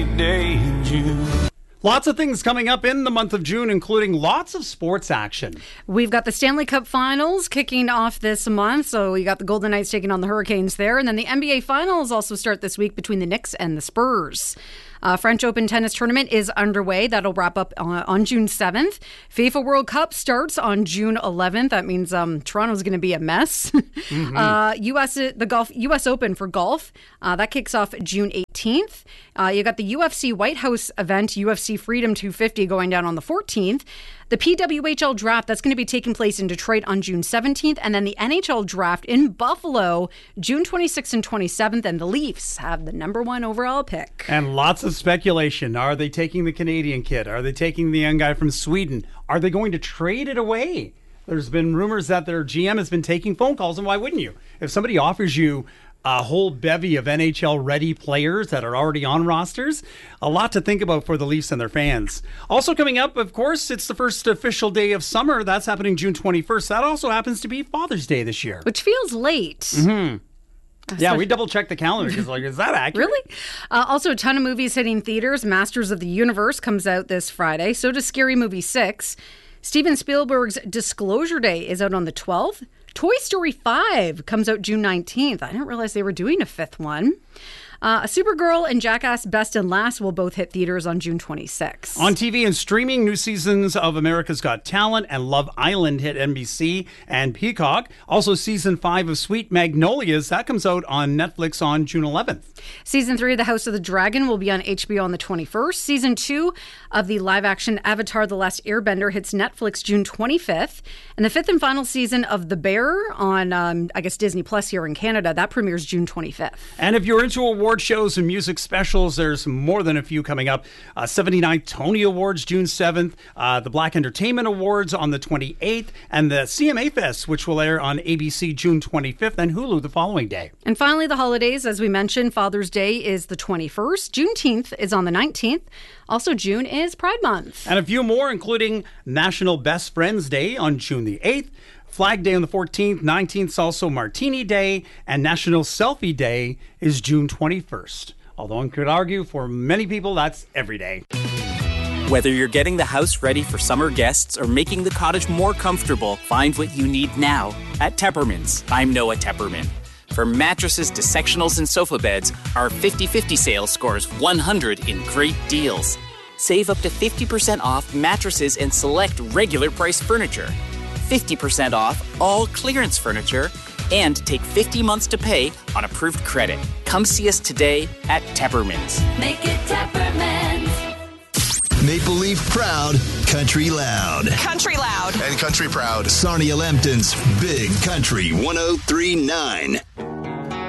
day in June. Lots of things coming up in the month of June, including lots of sports action. We've got the Stanley Cup Finals kicking off this month. So you got the Golden Knights taking on the Hurricanes there. And then the NBA Finals also start this week between the Knicks and the Spurs. French Open tennis tournament is underway. That'll wrap up on June 7th. FIFA World Cup starts on June 11th. That means Toronto's going to be a mess. US Open for golf, that kicks off June 18th. You got the UFC White House event, UFC Freedom 250, going down on the 14th. The PWHL draft, that's going to be taking place in Detroit on June 17th. And then the NHL draft in Buffalo, June 26th and 27th. And the Leafs have the number 1 overall pick. And lots of speculation. Are they taking the Canadian kid? Are they taking the young guy from Sweden? Are they going to trade it away? There's been rumors that their GM has been taking phone calls. And why wouldn't you? If somebody offers you a whole bevy of NHL-ready players that are already on rosters, a lot to think about for the Leafs and their fans. Also coming up, of course, it's the first official day of summer. That's happening June 21st. That also happens to be Father's Day this year. Which feels late. Mm-hmm. Yeah, we double-checked the calendar because, is that accurate? Really? Also, a ton of movies hitting theaters. Masters of the Universe comes out this Friday. So does Scary Movie 6. Steven Spielberg's Disclosure Day is out on the 12th. Toy Story 5 comes out June 19th. I didn't realize they were doing a 5th one. Supergirl and Jackass Best and Last will both hit theaters on June 26th. On TV and streaming, new seasons of America's Got Talent and Love Island hit NBC and Peacock. Also, season 5 of Sweet Magnolias, that comes out on Netflix on June 11th. Season 3 of The House of the Dragon will be on HBO on the 21st. Season 2 of the live-action Avatar: The Last Airbender hits Netflix June 25th. And the 5th and final season of The Bear on, Disney Plus here in Canada, that premieres June 25th. And if you're into award shows and music specials, there's more than a few coming up. 79th Tony Awards June 7th, the Black Entertainment Awards on the 28th, and the CMA Fest, which will air on ABC June 25th and Hulu the following day. And finally, the holidays, as we mentioned, Father's Day is the 21st. Juneteenth is on the 19th. Also, June is Pride Month. And a few more, including National Best Friends Day on June the 8th, Flag Day on the 14th, 19th is also Martini Day, and National Selfie Day is June 21st. Although one could argue for many people that's every day. Whether you're getting the house ready for summer guests or making the cottage more comfortable, find what you need now at Tepperman's. I'm Noah Tepperman. From mattresses to sectionals and sofa beds, our 50/50 sale scores 100 in great deals. Save up to 50% off mattresses and select regular price furniture. 50% off all clearance furniture, and take 50 months to pay on approved credit. Come see us today at Tepperman's. Make it Tepperman's. Maple Leaf proud, country loud. Country loud. And country proud. Sarnia Lambton's Big Country 103.9.